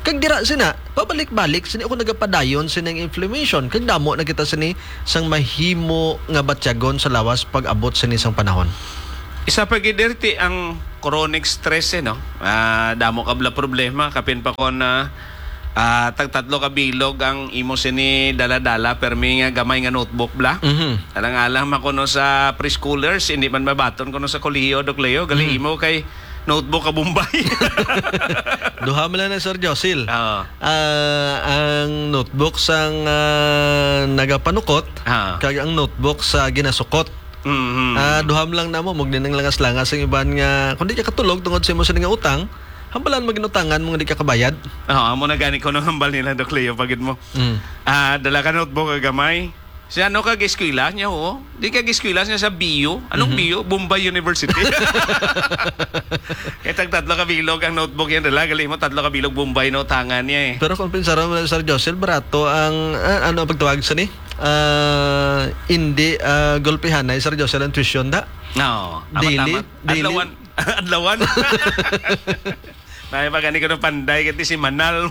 [SPEAKER 2] Kag dira sina, pabalik-balik sini ako nagapadayon sining inflammation. Kag damo na kita sini sang mahimo nga batyagon sa lawas pag abot sini sang panahon.
[SPEAKER 1] Isa pa giderti ang chronic stress eh, no? Ah, damo kabla problema kapin pa ko na ah, tag tatlo ka bilog ang imo sini dala-dala permi nga gamay nga notebook bla.
[SPEAKER 2] Mhm.
[SPEAKER 1] Alang-alang makuno sa preschoolers hindi man mabaton kuno sa kolehiyo Doc Leo gali
[SPEAKER 2] Mm.
[SPEAKER 1] imo kay notebook ka Bombay.
[SPEAKER 2] Duha man lang na Sir Josil.
[SPEAKER 1] Oo.
[SPEAKER 2] Ah, ang notebook sang ah, nagapanukot
[SPEAKER 1] Ah.
[SPEAKER 2] kag ang notebook sa ginasukot.
[SPEAKER 1] Mhm.
[SPEAKER 2] Ah, duham lang namo mug ninang langas-langas ang iban nga kun di ka katulog tungod sa imo sa nga utang, hambalan maginutangan mo nga di ka kabayad.
[SPEAKER 1] Oo, amo na gani ko nang hambal nila Doc Leo pagid mo.
[SPEAKER 2] Mm.
[SPEAKER 1] Ah, dala ka notebook ka gamay. Si ano ka giskwela niya ho? Di ka giskwela niya sa B U. Anong B U? Bombay University. Kaya tag tatlo ka bilog ang notebook yan dala. Gali mo tatlo ka bilog Bombay no tangan niya eh.
[SPEAKER 2] Pero kung pinsara mo Sir Josel, barato ang ah, ano ang pagtawag sa ni? Ah, hindi uh, golpehanay Sir Josel ang tuition da.
[SPEAKER 1] No.
[SPEAKER 2] Daily?
[SPEAKER 1] Amat-amat.
[SPEAKER 2] Daily?
[SPEAKER 1] Adlawan. Adlawan. May pagani ko ng panday kati si Manal.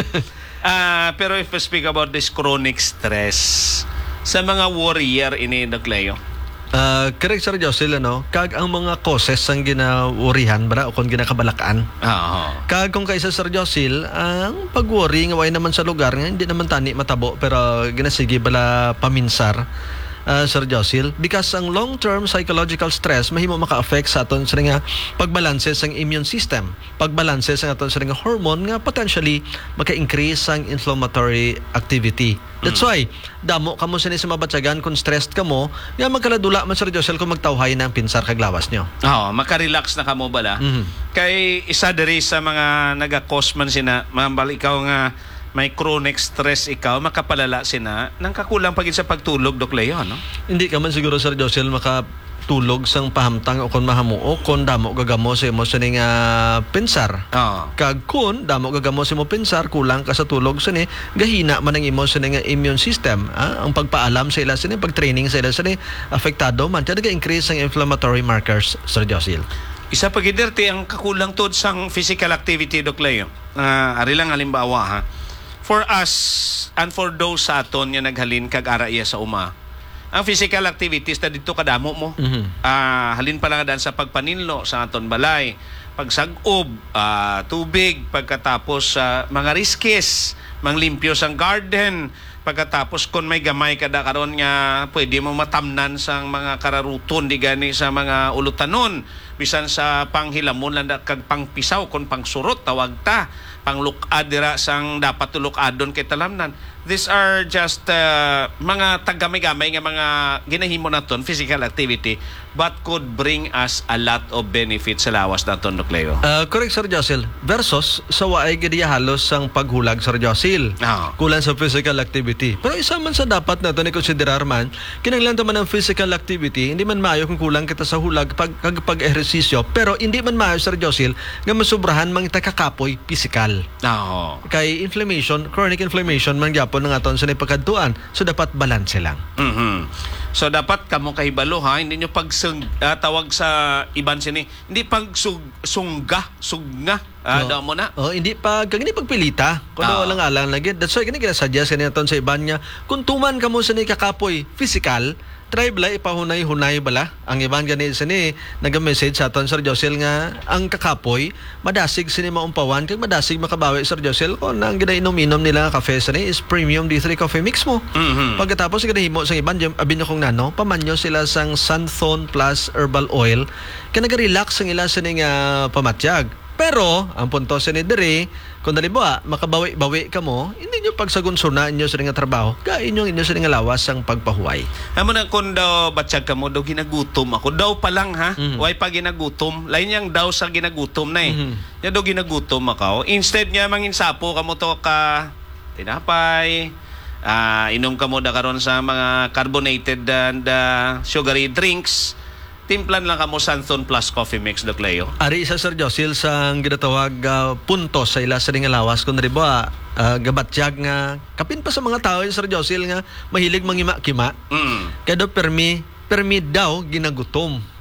[SPEAKER 1] Ah, pero if we speak about this chronic stress sa mga warrior ini Doc Leo.
[SPEAKER 2] Ah, correct Sir Josel ano, kag ang mga causes ang ginawurihan bara o kung ginakabalakaan.
[SPEAKER 1] Oo.
[SPEAKER 2] Kag kung kaysa Sir Josil, ang pag-worry nga way naman sa lugar nga hindi naman tani matabo pero ginasige bala paminsar. Uh, Sir Josil, because ang long-term psychological stress mahimo maka-affect sa aton sa nga pagbalanse sa immune system, pagbalanse sa aton sa nga hormone nga potentially maka-increase ang inflammatory activity. That's why damo kamo sa mabatsagan kung stressed kamo nga magkaladula man Sir Josil kung magtawhay ng pinsar kag lawas nyo.
[SPEAKER 1] Oo, maka-relax na kamo bala.
[SPEAKER 2] Mhm.
[SPEAKER 1] Kay isa diri sa mga naga-cause man sina, mambal ikaw nga may chronic stress ikaw, makapalala sina nang kakulang pagid sa pagtulog Doc Leo, no?
[SPEAKER 2] Hindi ka man siguro Sir Josil makatulog sang pahamtang o kon mahamuo kon damo gagamo sa imo sa nga pensar.
[SPEAKER 1] Oo.
[SPEAKER 2] Kag kun damo gagamo sa imo pensar kulang ka sa tulog sa ni gahina man ang imo sa nga immune system. Ah? Ang pagpaalam sa ila sa ni pag-training sa ila sa ni apektado man kada increase ang inflammatory markers Sir Josil.
[SPEAKER 1] Isa pa giderti ang kakulang tod sang physical activity Doc Leo. Ah, ari lang halimbawa ha. For us and for those sa aton nga naghalin kag ara iya sa uma. Ang physical activities na dito kadamo mo.
[SPEAKER 2] Mhm.
[SPEAKER 1] Ah, halin pa lang dan sa pagpaninlo sa aton balay, pagsag-ob, ah, tubig, pagkatapos sa mga riskes, manglimpyo sang garden, pagkatapos kung may gamay kada karon nga pwede mo matamnan sang mga kararuton di gani sa mga ulutanon bisan sa panghilamon lang kag pangpisaw kon pangsurot tawag ta panglukad dira sang dapat tulukadon kay talamnan. These are just uh, mga tagamay-gamay nga mga ginahimo naton physical activity but could bring us a lot of benefits sa lawas naton Doc Leo.
[SPEAKER 2] Uh, correct Sir Josil versus sa waay gidi halos sang paghulag Sir Josil.
[SPEAKER 1] Oo.
[SPEAKER 2] Kulang sa physical activity. Pero isa man sa dapat nato ni konsiderar man kinahanglan ta man ang physical activity hindi man maayo kung kulang kita sa hulag pag kag pag-ehersisyo pero hindi man maayo Sir Josil nga masubrahan mang kakapoy physical.
[SPEAKER 1] Oo.
[SPEAKER 2] Kay inflammation, chronic inflammation man gyapon ng aton sa pagkaduan. So dapat balance lang.
[SPEAKER 1] Mhm. So dapat kamo kahibalo ha, hindi nyo pag uh, tawag sa iban sini, hindi pag sug, sungga, sugna. Ah,
[SPEAKER 2] Oo.
[SPEAKER 1] daw mo na.
[SPEAKER 2] Oh, hindi pa kagani pagpilita. Kuno
[SPEAKER 1] Oo.
[SPEAKER 2] walang alang lagi. That's why kini ginasuggest kani aton sa iban nga kung tuman kamo sa ni kakapoy physical, try bala ipahunay-hunay bala. Ang iban gani sa ni naga-message sa aton Sir Josil nga ang kakapoy madasig sini maumpawan kag madasig makabawi Sir Josil kon ang ginainom-inom nila nga kafe sa ni is premium D three coffee mix mo.
[SPEAKER 1] Mhm.
[SPEAKER 2] Pagkatapos ginahimo sa iban abin nyo kong nano pamanyo sila sang Sunthorn plus herbal oil kaya naga-relax ang ila sa ni nga pamatyag. Pero, ang punto sa ni Dere, kung daliba, makabawi-bawi ka mo, hindi nyo pagsagunsuna inyo sa nga trabaho, kain nyo inyo sa nga lawas ang pagpahuway.
[SPEAKER 1] Amo na kung daw batsyag ka mo, daw ginagutom ako. Daw pa lang ha,
[SPEAKER 2] Mhm.
[SPEAKER 1] way pa ginagutom. Lain yang daw sa ginagutom na eh.
[SPEAKER 2] Mhm.
[SPEAKER 1] Yan daw ginagutom ako. Instead nga manginsapo ka mo to ka tinapay, ah, inom ka mo da karon sa mga carbonated and uh, sugary drinks. Timplan lang ka mo Sunthorn plus coffee mix Doc Leo.
[SPEAKER 2] Ari isa Sir Josil sa ginatawag uh, puntos sa ila sa nga lawas, kung daliba, uh, gabatyag nga, kapin pa sa mga tao Sir Josil nga, mahilig mangima-kima.
[SPEAKER 1] Mm.
[SPEAKER 2] Kaya daw permi, permi daw ginagutom.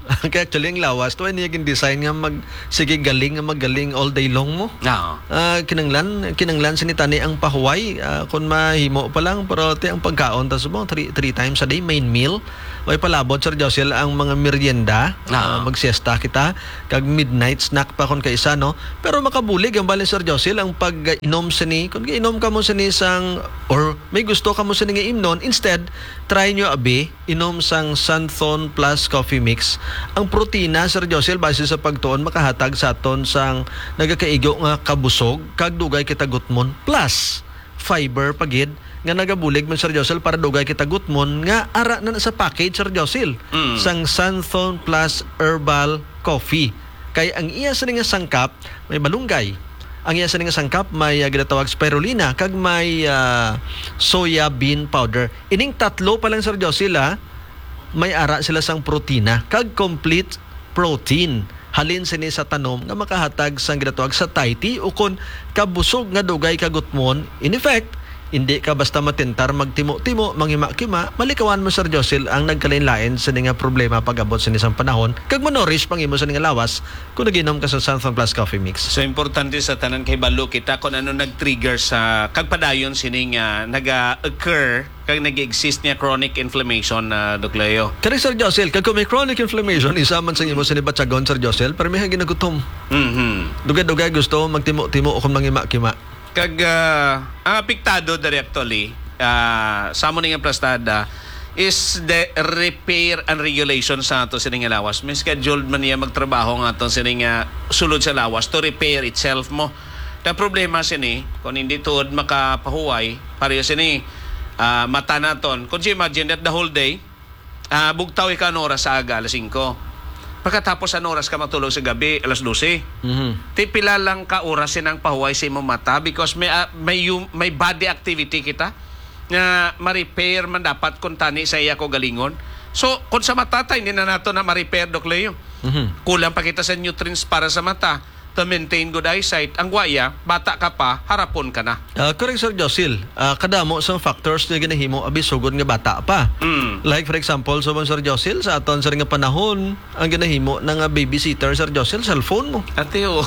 [SPEAKER 2] Kaya actually, ang lawas, ito ay niyaging design nga mag, sige galing nga magaling all day long mo.
[SPEAKER 1] No.
[SPEAKER 2] Ah, kinanglan, kinanglan sinitani ang pahuway, ah, kung mahimo pa lang, pero ti ang pagkaon, tas mo, three, three times a day, main meal. Way palabot, Sir Josel, ang mga merienda, ah, magsiesta kita, kag midnight snack pa kon kaisa, no? Pero makabulig, ang bali, Sir Josel, ang pag-inom sini, kung inom ka mo sini sang, or may gusto ka mo sini nga imnon, instead, try nyo abi, inom sang Santhon plus coffee mix. Ang protina, Sir Josel, base sa pagtuon, makahatag sa aton sang nagakaigo nga kabusog, kag dugay kita gutmon, plus fiber pagid, nga nagabulig man, Sir Josel, para dugay kita gutmon, nga ara na sa package, Sir Josel,
[SPEAKER 1] Mm.
[SPEAKER 2] sang Santhon plus herbal coffee. Kay ang iya sa nga sangkap, may balunggay. Ang iya sa nga sangkap, may uh, ginatawag spirulina, kag may uh, soya bean powder. Ining tatlo pa lang, Sir Josel, ha, may ara sila sang protina, kag complete protein. Halin sini sa tanom nga makahatag sang ginatawag sa taiti o kon kabusog nga dugay kagutmon. In effect, hindi ka basta matintar magtimo-timo, manghima-kima, malikawan mo, Sir Josel, ang nagkalain-lain sa nga problema pag-abot sa isang panahon, kag manorish pang imo sa nga lawas kung naginom ka sa Santhon Plus Coffee Mix.
[SPEAKER 1] So importante sa tanan kay balo kita kung ano nag-trigger sa kagpadayon sining uh, naga-occur kag nag-exist niya chronic inflammation na uh, Dokleo.
[SPEAKER 2] Kaya, Sir Josel, kag kung may chronic inflammation, isa man sa imo sa nibatsagon, Sir Josel, pero may ginagutom.
[SPEAKER 1] Mhm.
[SPEAKER 2] Dugay-dugay gusto magtimo-timo o kung manghima-kima.
[SPEAKER 1] Kag uh, ang apektado directly uh, sa mo nga plastada is the repair and regulation sa ato sining nga lawas. May scheduled man niya magtrabaho nga ato sining nga sulod sa lawas to repair itself mo. Ta problema sini kung hindi tuod makapahuway pareho sini uh, mata naton. Kung si imagine that the whole day uh, bugtaw ka ng oras sa aga alas singko. Pagkatapos an oras ka matulog sa gabi alas dose.
[SPEAKER 2] Mhm.
[SPEAKER 1] Ti pila lang ka oras sinang pahuway sa imong mata because may uh, may yung, may body activity kita nga ma-repair man dapat kung tani sa iya ko galingon. So kung sa mata tay hindi na nato na ma-repair, Doc Leo.
[SPEAKER 2] Mhm.
[SPEAKER 1] Kulang pa kita sa nutrients para sa mata to maintain good eyesight. Ang waya, bata ka pa, harapon ka na.
[SPEAKER 2] Uh, correct, Sir Josel. Uh, kadamo sa factors na ginahimo abi sugod nga bata pa.
[SPEAKER 1] Mm.
[SPEAKER 2] Like for example, so Sir Josel, sa aton sa nga panahon, ang ginahimo ng uh, babysitter, Sir Josel, cellphone mo.
[SPEAKER 1] Ate oh.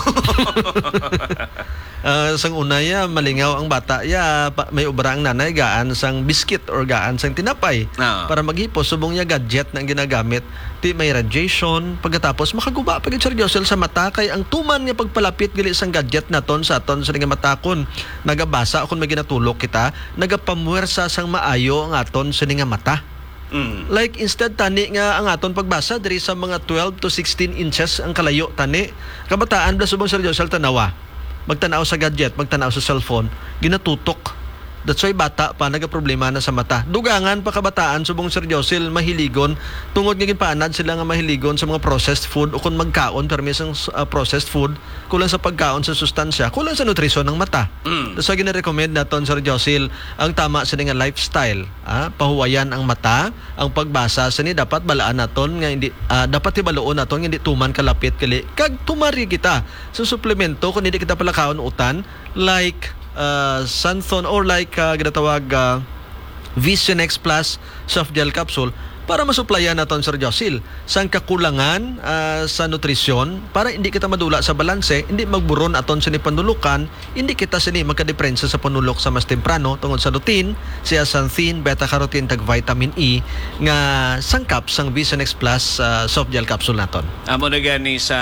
[SPEAKER 2] Uh, sang una ya, malingaw ang bata ya, pa, may ubra ang nanay gaan sang biskit or gaan sang tinapay
[SPEAKER 1] Ah.
[SPEAKER 2] para maghipos subong niya gadget na ang ginagamit. Ti may radiation, pagkatapos makaguba pa gid, Sir Josel, sa mata kay ang tuman nga pagpalapit gali sang gadget naton sa aton sa nga matakon nagabasa kung may ginatulok kita, nagapamuwersa sang maayo ang aton sa nga mata.
[SPEAKER 1] Mm.
[SPEAKER 2] Like instead tani nga ang aton pagbasa diri sa mga twelve to sixteen inches ang kalayo tani. Kabataan bla subong, Sir Josel, tanawa. Magtanaw sa gadget, magtanaw sa cellphone, ginatutok. That's why bata pa nagaproblema na sa mata. Dugangan pa kabataan subong, Sir Josel, mahiligon tungod nga ginpaanad sila nga mahiligon sa mga processed food o kung magkaon permis ang uh, processed food, kulang sa pagkaon sa sustansya, kulang sa nutrisyon ng mata.
[SPEAKER 1] Mm.
[SPEAKER 2] That's why gina-recommend naton, Sir Josel, ang tama sa nga lifestyle, ah, pahuwayan ang mata, ang pagbasa sa ni dapat balaan naton nga hindi ah, dapat ibaloon naton nga hindi tuman kalapit kali kag tumari kita sa suplemento kung hindi kita palakaon utan like uh, Santhon or like uh, ginatawag uh, Vision X Plus soft gel capsule para masuplayan naton, Sir Josel, sang kakulangan uh, sa nutrisyon para hindi kita madula sa balanse, hindi magburon aton sa ni panulukan, hindi kita sini magkadiferensya sa panulok sa mas temprano tungod sa lutein, siya xanthin, beta-carotene tag vitamin E nga sangkap sang Vision X Plus uh, soft gel capsule naton.
[SPEAKER 1] Amo na gani sa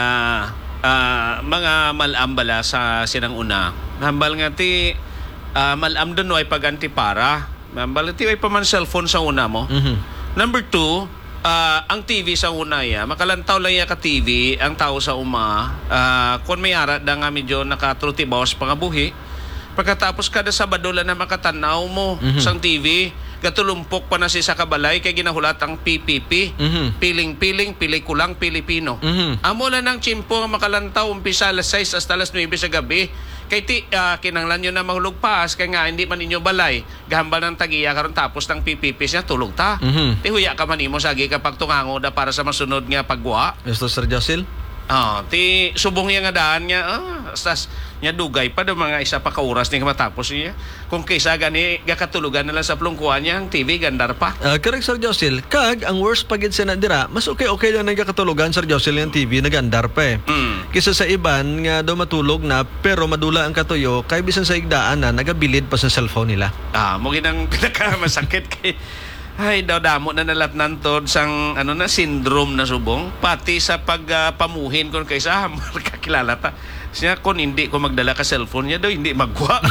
[SPEAKER 1] ah, mga malambala sa sinang una. Hambal nga ti ah, malam doon ay pag-antipara. Hambal ti ay pa man cellphone sa una mo.
[SPEAKER 2] Mhm.
[SPEAKER 1] Number two, uh, ang T V sa una ya, makalantaw lang ya ka T V, ang tao sa uma, uh, kung may ara da nga medyo nakatruti bawas pangabuhi, pagkatapos kada Sabado lang na makatanaw mo
[SPEAKER 2] Mhm.
[SPEAKER 1] sang T V, gatulumpok pa na si sa kabalay, kay ginahulat ang P P P,
[SPEAKER 2] Mhm.
[SPEAKER 1] piling-piling, pilikulang Pilipino.
[SPEAKER 2] Mhm.
[SPEAKER 1] Amo na ng chimpo nga makalantaw, umpisa alas sais hasta alas nuwebe sa gabi. Kay ti uh, kinanglan nyo na mahulog paas kay nga hindi man ninyo balay gahambal ng tagiya karon tapos ng P P P siya tulog ta.
[SPEAKER 2] Mhm.
[SPEAKER 1] Ti huya ka man imo sagi kapag tungango da para sa masunod nga pagwa.
[SPEAKER 2] Gusto, Sir Josel?
[SPEAKER 1] Ah, ti subong yang nga daan nga ah, stas Nya dugay pa do mga isa pa ka oras ni matapos niya. Kung kaysa gani gakatulugan na lang sa plungkuhan niya, ang T V gandar pa.
[SPEAKER 2] Uh, correct, Sir Josil. Kag, ang worst pagid sa nadira, mas okay-okay lang nagkakatulugan, Sir Josil, yung T V, nagandar pa eh.
[SPEAKER 1] Mm.
[SPEAKER 2] Kisa sa iban, nga daw matulog na, pero madula ang katuyo, kay bisan sa igdaan na, nagabilid pa sa cellphone nila.
[SPEAKER 1] Ah, mo ginang pinakamasakit kay ay daw damo na nalatnan tod sang ano na syndrome na subong pati sa pagpamuhin kon kaysa kakilala ta siya kon hindi ko magdala ka cellphone niya daw hindi magwa